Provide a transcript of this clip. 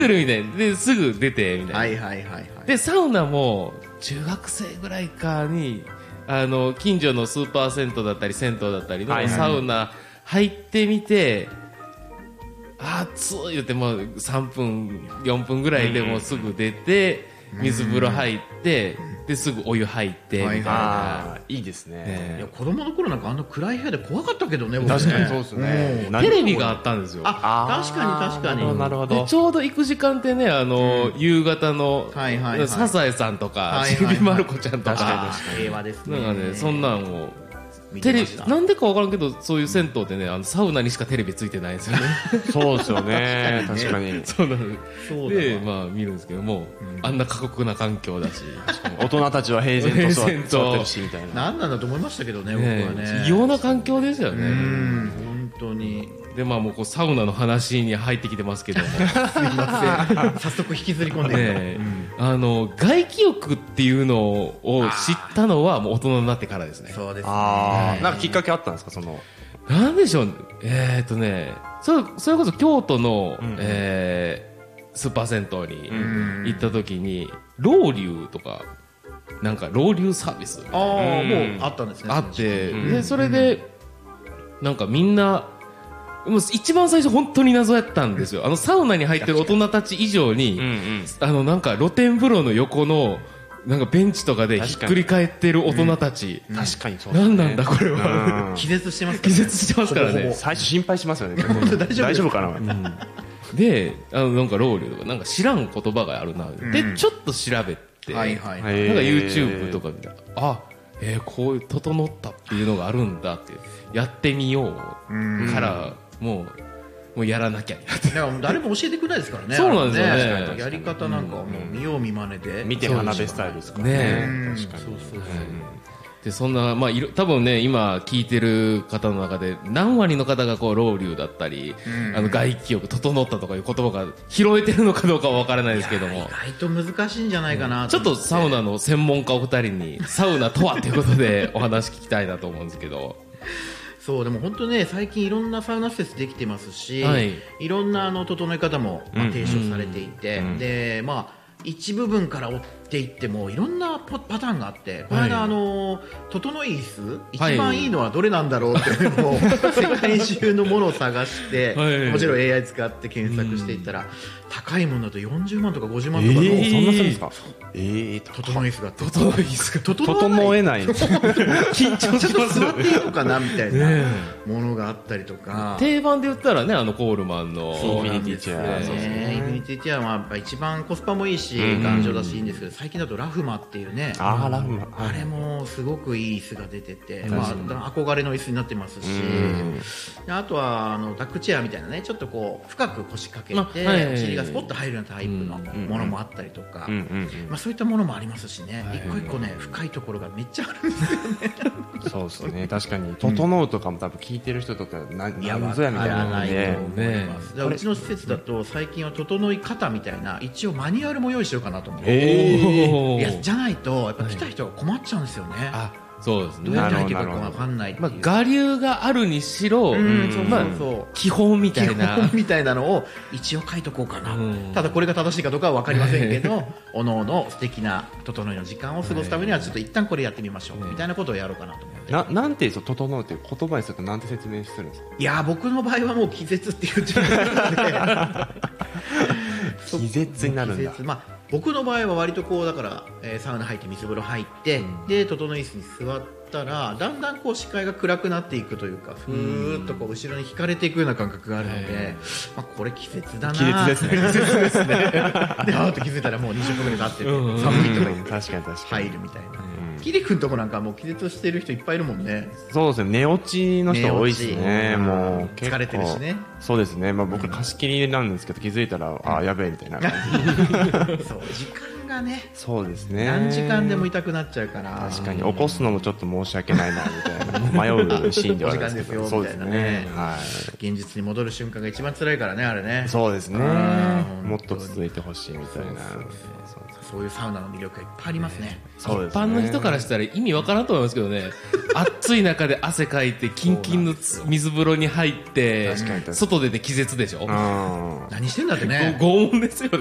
てるみたいな。で、すぐ出て、みたいな。 はいはいはいはい。 で、サウナも、中学生ぐらいかに、近所のスーパー銭湯だったり、銭湯だったりのサウナ入ってみて、暑い言ってもう3分、4分ぐらいでもうすぐ出て、水風呂入って、で、すぐお湯入って、みたいな。 いいですね。 いや、子供の頃なんか暗い部屋で怖かったけどね、僕ね。 確かにそうですね。 テレビがあったんですよ。 確かに確かに。 なるほど。 ちょうど行く時間ってね、夕方の、サザエさんとか、ちびまる子ちゃんとか、 平和ですね。 なんかね、そんなんを、なんでかわからんけど、そういう銭湯ってね、サウナにしかテレビついてないんですよね。 そうですよね。確かに。 そうなんで、まあ見るんですけども、あんな過酷な環境だし。 大人たちは平然と座ってるし、みたいな。 何なんだと思いましたけどね、僕はね。 異様な環境ですよね。 本当に。 で、まあもうサウナの話に入ってきてますけども。すいません。早速引きずり込んでね外気浴っていうのを知ったのはもう大人になってからですね。 そうですね。 なんかきっかけあったんですか、その。 なんでしょう。それこそ京都の、スーパー銭湯に行った時に、ロウリュとか、なんかロウリュサービス。 もうあったんですね。 あって、で、それで、なんかみんな、もう一番最初本当に謎やったんですよ。サウナに入ってる大人たち以上に、なんか露天風呂の横の、なんかベンチとかでひっくり返ってる大人たち。 確かにそう。 何なんだこれは。 気絶してます気絶してますからね。 最初心配しますよね。大丈夫かな。 で、なんかロウリュとか、なんか知らん言葉があるな。で、ちょっと調べて、なんか YouTube とかで、こういう整ったっていうのがあるんだって、やってみようから、もうやらなきゃ。 誰も教えてくれないですからね。 そうなんですよね。 やり方なんかはもう見よう見まねで。 見て学べスタイルですからね。 確かに。 で、そんな、まあ、多分ね、今聞いてる方の中で、何割の方がこう、ロウリュだったり、外気浴、整ったとかいう言葉が拾えてるのかどうかはわからないですけども。 意外と難しいんじゃないかなちょっとサウナの専門家お二人に、サウナとはということでお話聞きたいなと思うんですけど。 そう、でも本当ね、最近いろんなサウナ施設できてますし、いろんな整え方も提唱されていて、で、まあ、一部分から追っていってもいろんなパターンがあって、この間整い椅子一番いいのはどれなんだろうっていうのを世界中のものを探して、もちろん AI 使って検索していったら、高いものだと40万とか50万とかの、 そんなするんですか。 整い椅子が整い椅子が整えない。 緊張します座っていいのかなみたいなものがあったりとか。 定番で言ったらね、コールマンのインフィニティチェア。 インフィニティチェアはやっぱ一番コスパもいいし、頑丈だしいいんですけど、最近だとラフマっていうね、 ラフマ。 あれもすごくいい椅子が出てて、まあ、憧れの椅子になってますし、あとはダックチェアみたいなね、ちょっとこう深く腰掛けてお尻がスポッと入るようなタイプのものもあったりとか、まあ、そういったものもありますしね、一個一個ね深いところがめっちゃあるんですよね。 そうですね、確かに整うとかも多分聞いてる人とか何ぞやみたいなので、 うちの施設だと最近は整い方みたいな一応マニュアルも用意しようかなと思って、いやじゃないとやっぱ来た人が困っちゃうんですよね。 そうですね。 どうやって入っていくか分かんないっていう。 我流があるにしろ、基本みたいな。 基本みたいなのを一応書いとこうかな。ただこれが正しいかどうかは分かりませんけど、おのおの素敵な整いの時間を過ごすためにはちょっと一旦これやってみましょうみたいなことをやろうかなと思って。 なんて整うっていう言葉にするとなんて説明するんですか。 いや僕の場合はもう気絶って言っちゃうので。 気絶になるんだ。 僕の場合は割とこうだから、サウナ入って水風呂入って、で整い椅子に座ったらだんだんこう視界が暗くなっていくというか、ふーっとこう後ろに引かれていくような感覚があるので、これ気絶だな。 気絶ですね。気絶ですね。 でと気づいたらもう20分ぐらい経ってて、寒いとか言って入るみたいな。キリ君とこなんかもう気絶してる人いっぱいいるもんね。 そうですね、寝落ちの人多いですね。もう疲れてるしね。 そうですね、僕貸し切りなんですけど気づいたらやべえみたいな感じ。 そう時間がね、 そうですね、 何時間でも痛くなっちゃうから。 確かに起こすのもちょっと申し訳ないなみたいな迷うシーンではあるんですけど、 お時間ですよみたいなね、 はい、 現実に戻る瞬間が一番辛いからね、あれね。 そうですね、もっと続いてほしいみたいな、 そういうサウナの魅力がいっぱいありますね。 そうですね、 一般の人からしたら意味わからんと思いますけどね暑い中で汗かいてキンキンの水風呂に入って外出て気絶でしょ。 何してんだってね。 拷問ですよね。